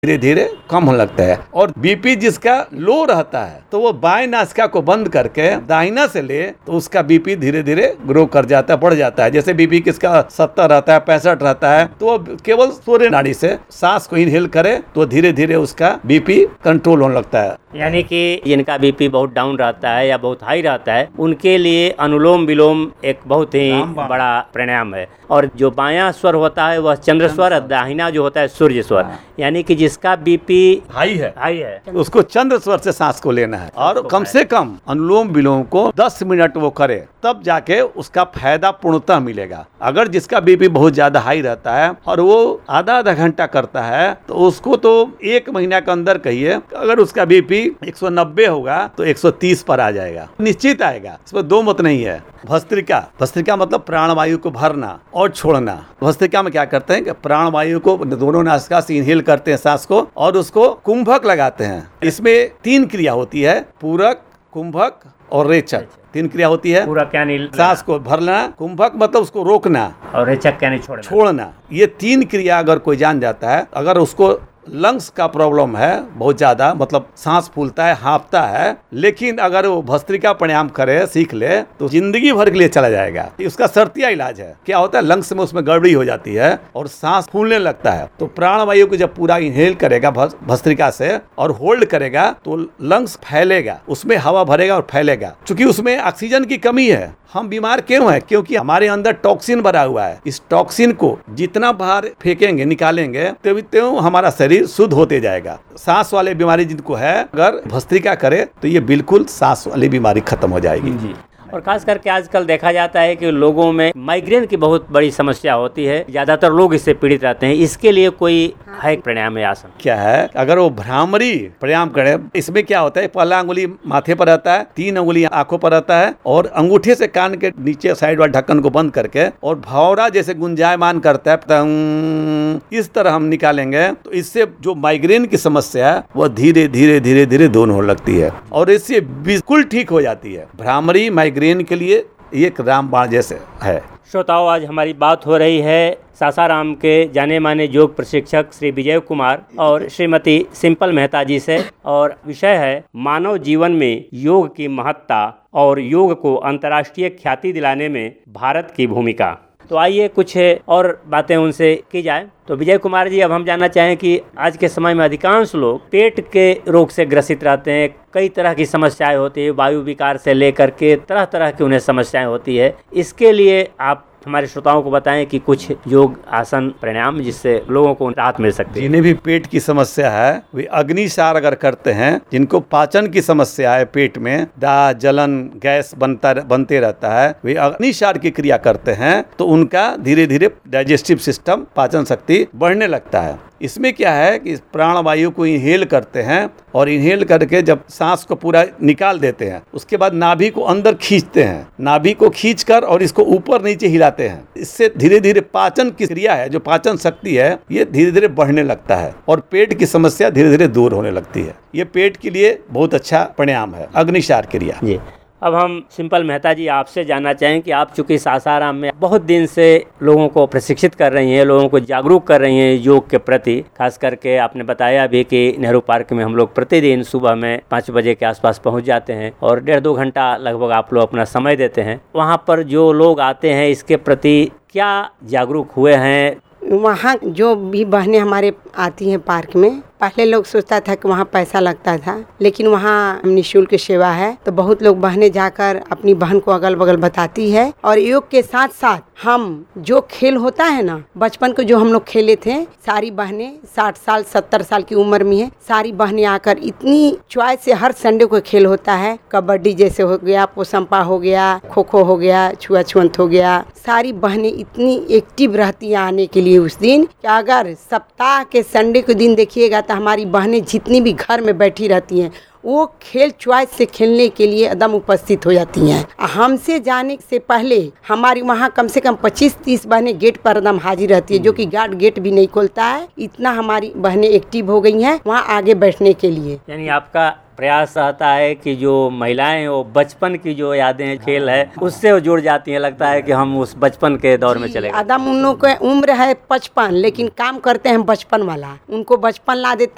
धीरे धीरे कम होने लगता है। और बीपी जिसका लो रहता है तो वो बाएं नासिका को बंद करके दाहिना से ले तो उसका बीपी धीरे धीरे ग्रो कर जाता है, बढ़ जाता है। जैसे बीपी किसका 70 रहता है, 65 रहता है, तो वो केवल सूर्य नाड़ी से सांस को इनहेल करे तो धीरे धीरे उसका बीपी कंट्रोल होने लगता है। यानी कि जिनका बीपी बहुत डाउन रहता है या बहुत हाई रहता है उनके लिए अनुलोम विलोम एक बहुत ही बड़ा प्राणायाम है। और जो बायां स्वर होता है वह चंद्र स्वर, दाहिना जो होता है सूर्य स्वर। यानी कि जिसका बीपी हाई है उसको चंद्र स्वर से सांस को लेना है और कम से कम अनुलोम विलोम को 10 मिनट वो करे, तब जाके उसका फायदा पूर्णतः मिलेगा। अगर जिसका बीपी बहुत ज्यादा हाई रहता है और वो आधा घंटा करता है तो उसको तो 1 महीना के अंदर कहिए, अगर उसका बीपी 190 होगा तो 130 पर आ जाएगा, निश्चित आएगा, इसमें दो मत नहीं है। भस्त्रिका मतलब प्राणवायु को भरना और छोड़ना। भस्त्रिका में क्या करते हैं कि प्राणवायु को दोनों नासिका से इनहेल करते हैं सांस को और उसको कुंभक लगाते हैं। इसमें 3 क्रिया होती है, पूरक, कुंभक और रेचक। 3 क्रिया होती है। पूरक यानी सांस को भरना, कुंभक मतलब उसको रोकना और रेचक यानी छोड़ना। ये 3 क्रिया अगर कोई जान जाता है, अगर उसको लंग्स का प्रॉब्लम है बहुत ज्यादा, मतलब सांस फूलता है, हाँफता है, लेकिन अगर वो भस्त्रिका प्राणायाम करे, सीख ले तो जिंदगी भर के लिए चला जाएगा। उसका शर्तिया इलाज है। क्या होता है, लंग्स में उसमें गड़बड़ी हो जाती है और सांस फूलने लगता है, तो प्राणवायु को जब पूरा इनहेल करेगा भस्त्रिका से और होल्ड करेगा तो लंग्स फैलेगा, उसमें हवा भरेगा और फैलेगा। चूंकि उसमें ऑक्सीजन की कमी है। हम बीमार क्यों हैं? क्योंकि हमारे अंदर टॉक्सिन भरा हुआ है। इस टॉक्सिन को जितना बाहर फेंकेंगे, निकालेंगे, त्यों हमारा शरीर शुद्ध होते जाएगा। सांस वाले बीमारी जिनको है, अगर भस्त्रिका करे तो ये बिल्कुल सांस वाली बीमारी खत्म हो जाएगी जी। और खास करके आजकल देखा जाता है कि लोगों में माइग्रेन की बहुत बड़ी समस्या होती है, ज्यादातर लोग इससे पीड़ित रहते हैं। इसके लिए कोई है प्राणायाम या आसन? क्या है, अगर वो भ्रामरी प्राणायाम करे, इसमें क्या होता है, पहला अंगुली माथे पर रहता है, 3 अंगुली आंखों पर रहता है और अंगूठे से कान के नीचे साइड वाले ढक्कन को बंद करके और भौरा जैसे गुंजायमान करता है, इस तरह हम निकालेंगे तो इससे जो माइग्रेन की समस्या है वह धीरे धीरे धीरे धीरे दूर होने लगती है और इससे बिल्कुल ठीक हो जाती है। भ्रामरी माइग्रेन के लिए एक रामबाण जैसे है। श्रोताओं, आज हमारी बात हो रही है सासाराम के जाने माने योग प्रशिक्षक श्री विजय कुमार और श्रीमती सिंपल मेहता जी से, और विषय है मानव जीवन में योग की महत्ता और योग को अंतर्राष्ट्रीय ख्याति दिलाने में भारत की भूमिका। तो आइए कुछ और बातें उनसे की जाए। तो विजय कुमार जी, अब हम जानना चाहें कि आज के समय में अधिकांश लोग पेट के रोग से ग्रसित रहते हैं। कई तरह की समस्याएं होती है, वायु विकार से लेकर के तरह तरह की उन्हें समस्याएं होती है। इसके लिए आप हमारे श्रोताओं को बताएं कि कुछ योग आसन प्राणायाम जिससे लोगों को राहत मिल सकती है। जिन्हें भी पेट की समस्या है वे अग्निसार अगर करते हैं, जिनको पाचन की समस्या है, पेट में दाह जलन गैस बनते रहता है, वे अग्निसार की क्रिया करते हैं तो उनका धीरे धीरे डाइजेस्टिव सिस्टम, पाचन शक्ति बढ़ने लगता है। इसमें क्या है कि प्राणवायु को इनहेल करते हैं और इनहेल करके जब सांस को पूरा निकाल देते हैं, उसके बाद नाभि को अंदर खींचते हैं, नाभि को खींचकर और इसको ऊपर नीचे हिलाते हैं। इससे धीरे धीरे पाचन की क्रिया है, जो पाचन शक्ति है, ये धीरे धीरे बढ़ने लगता है और पेट की समस्या धीरे धीरे दूर होने लगती है। ये पेट के लिए बहुत अच्छा प्राणायाम है, अग्निसार क्रिया जी। अब हम सिंपल मेहता जी आपसे जानना चाहें कि आप चूँकि सासाराम में बहुत दिन से लोगों को प्रशिक्षित कर रही हैं, लोगों को जागरूक कर रही हैं योग के प्रति। खास करके आपने बताया भी कि नेहरू पार्क में हम लोग प्रतिदिन सुबह में 5 बजे के आसपास पहुंच जाते हैं और 1.5-2 घंटा लगभग आप लोग अपना समय देते हैं। वहाँ पर जो लोग आते हैं इसके प्रति क्या जागरूक हुए हैं? वहाँ जो भी बहनें हमारे आती हैं पार्क में, पहले लोग सोचता था कि वहाँ पैसा लगता था, लेकिन वहाँ निःशुल्क सेवा है। तो बहुत लोग बहनें जाकर अपनी बहन को अगल बगल बताती है। और योग के साथ साथ हम जो खेल होता है ना, बचपन को जो हम लोग खेले थे, सारी बहनें 60 साल 70 साल की उम्र में है, सारी बहनें आकर इतनी चॉइस से हर संडे को खेल होता है। कबड्डी जैसे हो गया, पोसंपा हो गया, खो खो हो गया, छुआछुअंत हो गया। सारी बहनें इतनी एक्टिव रहती हैं आने के लिए उस दिन कि अगर सप्ताह के संडे के दिन देखिएगा तो हमारी बहनें जितनी भी घर में बैठी रहती हैं वो खेल चॉइस से खेलने के लिए एकदम उपस्थित हो जाती हैं। हमसे जाने से पहले हमारी वहाँ कम से कम 25-30 बहनें गेट पर एकदम हाजिर रहती है, जो कि गार्ड गेट भी नहीं खोलता है। इतना हमारी बहनें एक्टिव हो गई हैं वहाँ आगे बैठने के लिए। यानी आपका प्रयास रहता है कि जो महिलाएं हैं वो बचपन की जो यादें खेल है उससे वो जुड़ जाती हैं। लगता है कि हम उस बचपन के दौर में चले गए। आदम उन लोगों की उम्र है 55, लेकिन काम करते हैं बचपन वाला। उनको बचपन ला देते